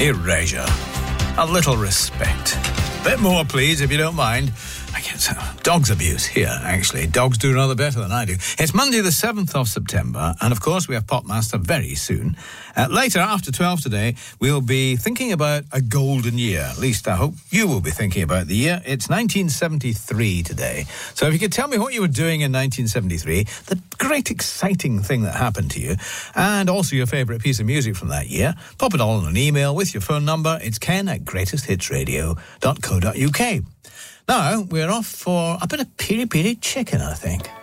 Erasure. A little respect. Bit more, please, if you don't mind. I guess dogs abuse here, actually. Dogs do rather better than I do. It's Monday the 7th of September, and of course we have Popmaster very soon. Later, after 12 today, we'll be thinking about a golden year. At least I hope you will be thinking about the year. It's 1973 today. So if you could tell me what you were doing in 1973, the great exciting thing that happened to you, and also your favourite piece of music from that year, pop it all in an email with your phone number. It's ken@greatesthitsradio.co.uk. Now, we're off for a bit of piri-piri chicken, I think.